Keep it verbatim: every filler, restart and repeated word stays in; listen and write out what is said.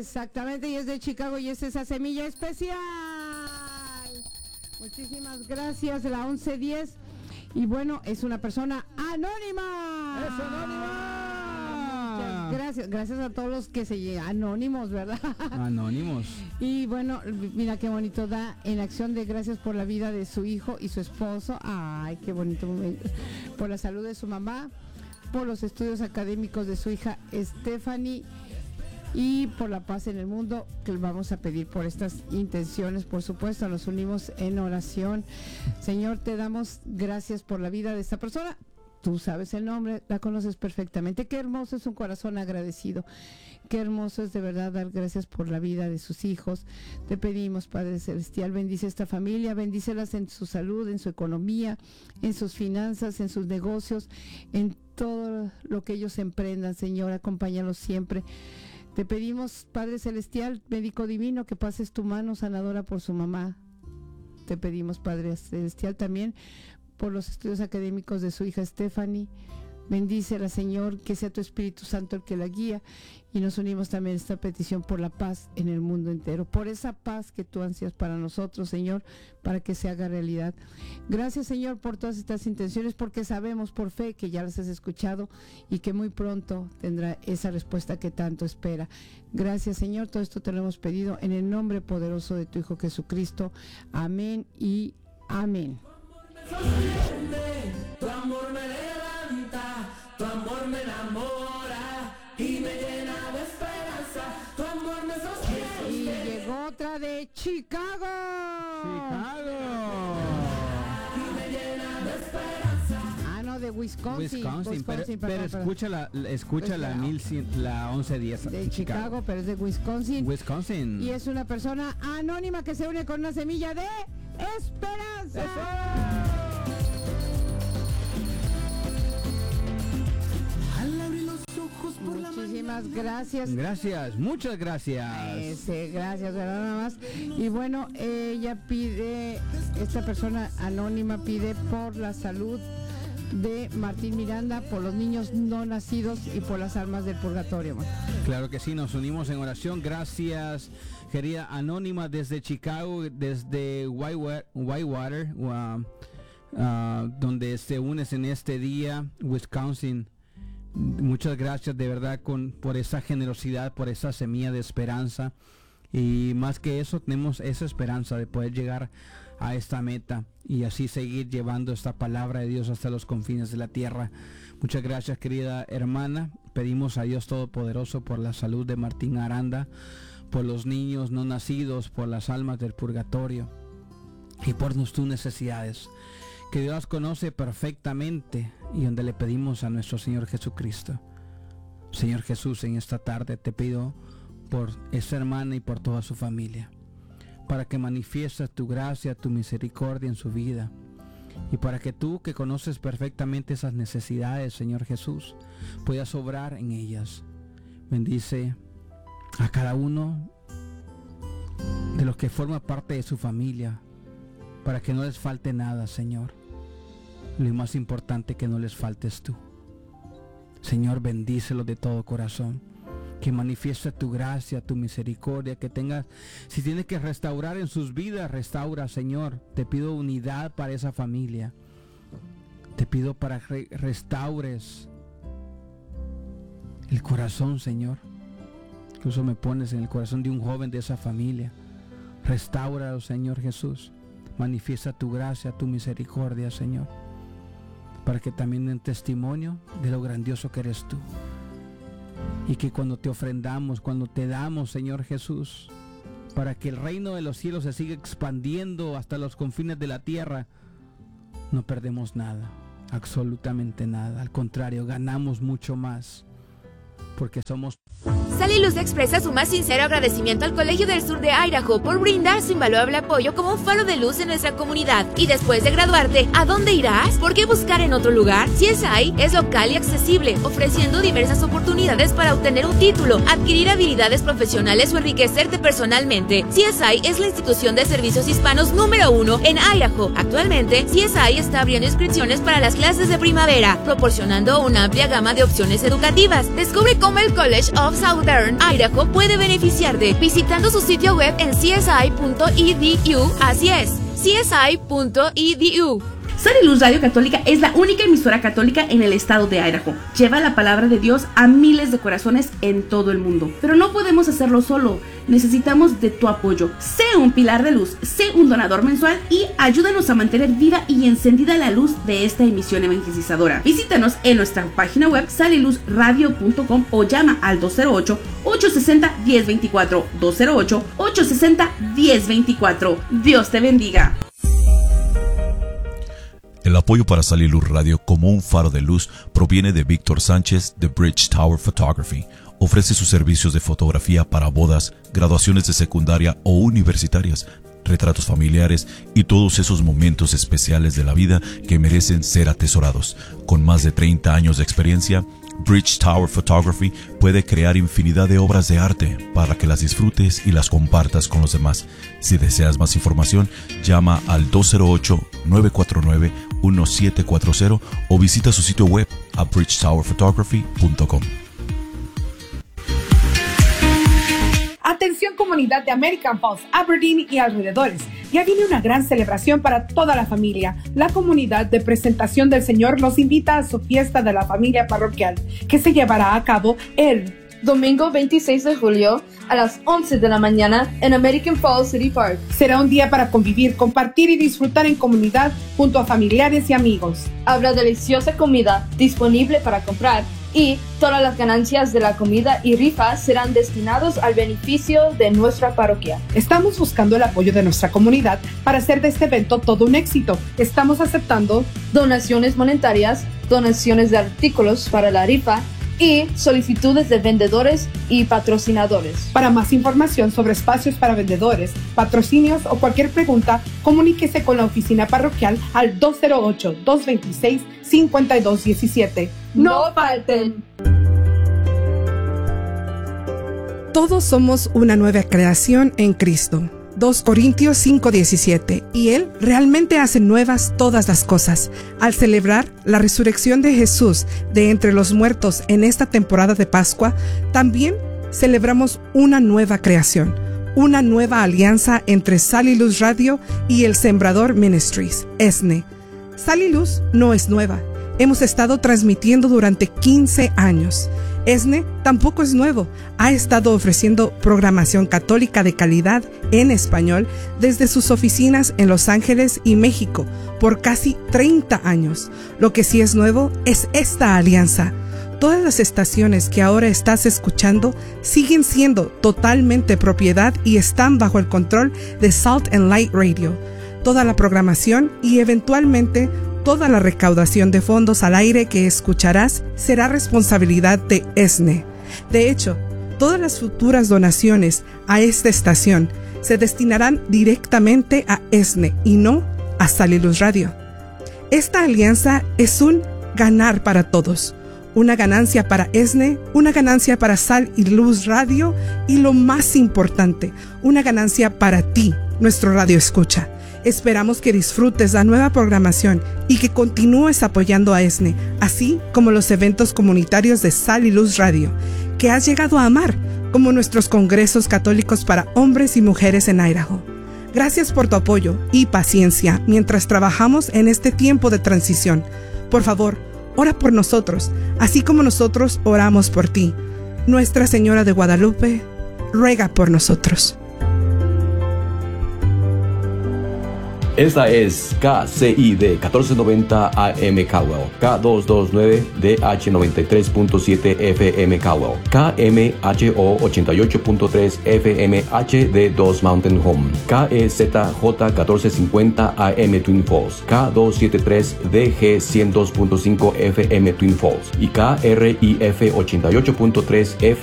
Exactamente, y es de Chicago y es esa semilla especial. Muchísimas gracias, la once diez. Y bueno, es una persona anónima. ¡Es anónima! Muchas gracias, gracias a todos los que se llegan anónimos, ¿verdad? Anónimos. Y bueno, mira qué bonito da en acción de gracias por la vida de su hijo y su esposo. Ay, qué bonito momento. Por la salud de su mamá, por los estudios académicos de su hija Stephanie y por la paz en el mundo, que vamos a pedir por estas intenciones. Por supuesto, nos unimos en oración. Señor, te damos gracias por la vida de esta persona. Tú sabes el nombre, la conoces perfectamente. Qué hermoso es un corazón agradecido. Qué hermoso es de verdad dar gracias por la vida de sus hijos. Te pedimos, Padre Celestial, bendice esta familia, bendícelas en su salud, en su economía, en sus finanzas, en sus negocios, en todo lo que ellos emprendan, Señor. Acompáñalos siempre. Te pedimos, Padre Celestial, médico divino, que pases tu mano sanadora por su mamá. Te pedimos, Padre Celestial, también por los estudios académicos de su hija Stephanie. Bendícela, Señor, que sea tu Espíritu Santo el que la guía. Y nos unimos también a esta petición por la paz en el mundo entero, por esa paz que tú ansías para nosotros, Señor, para que se haga realidad. Gracias, Señor, por todas estas intenciones, porque sabemos por fe que ya las has escuchado y que muy pronto tendrá esa respuesta que tanto espera. Gracias, Señor, todo esto te lo hemos pedido en el nombre poderoso de tu Hijo Jesucristo. Amén y amén. Tu amor me levanta, tu amor me enamora y me llena de esperanza, tu amor me sostiene. Y llegó otra de Chicago. Chicago. Y me llena de esperanza. Ah, no, de Wisconsin. Wisconsin, Wisconsin, pero, perdón, pero perdón. escucha la, escucha la, mil cien, la once diez. De Chicago, pero es de Wisconsin. Wisconsin. Y es una persona anónima que se une con una semilla de esperanza. Muchísimas gracias. Gracias, muchas gracias. Ese, gracias, ¿verdad? Nada más. Y bueno, ella pide, esta persona anónima pide por la salud de Martín Miranda, por los niños no nacidos y por las almas del purgatorio. Claro que sí, nos unimos en oración. Gracias, querida anónima desde Chicago, desde Whitewater, Whitewater uh, uh, donde se unes en este día, Wisconsin. Muchas gracias de verdad con, por esa generosidad, por esa semilla de esperanza. Y más que eso, tenemos esa esperanza de poder llegar a esta meta y así seguir llevando esta palabra de Dios hasta los confines de la tierra. Muchas gracias, querida hermana. Pedimos a Dios Todopoderoso por la salud de Martín Aranda, por los niños no nacidos, por las almas del purgatorio y por tus necesidades, que Dios conoce perfectamente y donde le pedimos a nuestro Señor Jesucristo. Señor Jesús, en esta tarde te pido por esa hermana y por toda su familia, para que manifiestes tu gracia, tu misericordia en su vida, y para que tú, que conoces perfectamente esas necesidades, Señor Jesús, puedas obrar en ellas. Bendice a cada uno de los que forma parte de su familia, para que no les falte nada, Señor. Lo más importante, que no les faltes tú. Señor, bendícelos de todo corazón. Que manifieste tu gracia, tu misericordia, que tengas, si tienes que restaurar en sus vidas, restaura, Señor. Te pido unidad para esa familia. Te pido para que restaures el corazón, Señor. Incluso me pones en el corazón de un joven de esa familia. Restáuralo, Señor Jesús. Manifiesta tu gracia, tu misericordia, Señor, para que también den testimonio de lo grandioso que eres tú. Y que cuando te ofrendamos, cuando te damos, Señor Jesús, para que el reino de los cielos se siga expandiendo hasta los confines de la tierra, no perdemos nada, absolutamente nada. Al contrario, ganamos mucho más, porque somos... Saliluz expresa su más sincero agradecimiento al Colegio del Sur de Idaho por brindar su invaluable apoyo como un faro de luz en nuestra comunidad. Y después de graduarte, ¿a dónde irás? ¿Por qué buscar en otro lugar? C S I es local y accesible, ofreciendo diversas oportunidades para obtener un título, adquirir habilidades profesionales o enriquecerte personalmente. C S I es la institución de servicios hispanos número uno en Idaho. Actualmente, C S I está abriendo inscripciones para las clases de primavera, proporcionando una amplia gama de opciones educativas. Descubre cómo el College of South Bern, Idaho, puede beneficiarte visitando su sitio web en c s i punto e d u. Así es, c s i punto e d u. Sal y Luz Radio Católica es la única emisora católica en el estado de Idaho. Lleva la palabra de Dios a miles de corazones en todo el mundo. Pero no podemos hacerlo solo. Necesitamos de tu apoyo. Sé un pilar de luz, sé un donador mensual y ayúdanos a mantener viva y encendida la luz de esta emisión evangelizadora. Visítanos en nuestra página web sal y luz radio punto com o llama al dos cero ocho, ocho seis cero, uno cero dos cuatro, dos cero ocho, ocho seis cero, uno cero dos cuatro. Dios te bendiga. El apoyo para Sal y Luz Radio como un faro de luz proviene de Víctor Sánchez de Bridge Tower Photography. Ofrece sus servicios de fotografía para bodas, graduaciones de secundaria o universitarias, retratos familiares y todos esos momentos especiales de la vida que merecen ser atesorados. Con más de treinta años de experiencia, Bridge Tower Photography puede crear infinidad de obras de arte para que las disfrutes y las compartas con los demás. Si deseas más información, llama al dos cero ocho, nueve cuatro nueve, uno siete cuatro cero o visita su sitio web a bridge tower photography punto com. Atención comunidad de American Falls, Aberdeen y alrededores. Ya viene una gran celebración para toda la familia. La comunidad de Presentación del Señor los invita a su fiesta de la familia parroquial, que se llevará a cabo el domingo veintiséis de julio a las once de la mañana en American Falls City Park. Será un día para convivir, compartir y disfrutar en comunidad junto a familiares y amigos. Habrá deliciosa comida disponible para comprar y todas las ganancias de la comida y rifa serán destinados al beneficio de nuestra parroquia. Estamos buscando el apoyo de nuestra comunidad para hacer de este evento todo un éxito. Estamos aceptando donaciones monetarias, donaciones de artículos para la rifa y solicitudes de vendedores y patrocinadores. Para más información sobre espacios para vendedores, patrocinios o cualquier pregunta, comuníquese con la oficina parroquial al dos cero ocho, dos dos seis, cinco dos uno siete. ¡No falten! Todos somos una nueva creación en Cristo. dos Corintios cinco diecisiete. Y Él realmente hace nuevas todas las cosas. Al celebrar la resurrección de Jesús de entre los muertos en esta temporada de Pascua, también celebramos una nueva creación, una nueva alianza entre Sal y Luz Radio y el Sembrador Ministries, E S N E. Sal y Luz no es nueva. Hemos estado transmitiendo durante quince años. E S N E tampoco es nuevo. Ha estado ofreciendo programación católica de calidad en español desde sus oficinas en Los Ángeles y México por casi treinta años. Lo que sí es nuevo es esta alianza. Todas las estaciones que ahora estás escuchando siguen siendo totalmente propiedad y están bajo el control de Salt and Light Radio. Toda la programación y eventualmente toda la recaudación de fondos al aire que escucharás será responsabilidad de E S N E. De hecho, todas las futuras donaciones a esta estación se destinarán directamente a E S N E y no a Sal y Luz Radio. Esta alianza es un ganar para todos. Una ganancia para E S N E, una ganancia para Sal y Luz Radio y lo más importante, una ganancia para ti, nuestro radio escucha. Esperamos que disfrutes la nueva programación y que continúes apoyando a E S N E, así como los eventos comunitarios de Sal y Luz Radio, que has llegado a amar, como nuestros congresos católicos para hombres y mujeres en Idaho. Gracias por tu apoyo y paciencia mientras trabajamos en este tiempo de transición. Por favor, ora por nosotros, así como nosotros oramos por ti. Nuestra Señora de Guadalupe, ruega por nosotros. Esta es K C I D catorce noventa A M Caldwell, K doscientos veintinueve D H noventa y tres punto siete F M Caldwell, K M H O ochenta y ocho punto tres F M H D dos Mountain Home, K E Z J catorce cincuenta A M Twin Falls, K doscientos setenta y tres D G ciento dos punto cinco F M Twin Falls y K R I F ochenta y ocho punto tres F